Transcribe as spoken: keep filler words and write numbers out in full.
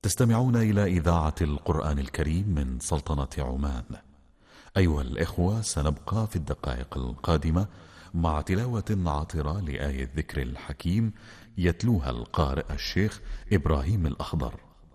تستمعون إلى إذاعة القرآن الكريم من سلطنة عمان. أيها الإخوة، سنبقى في الدقائق القادمة مع تلاوة عطرة لآية الذكر الحكيم يتلوها القارئ الشيخ إبراهيم الأخضر.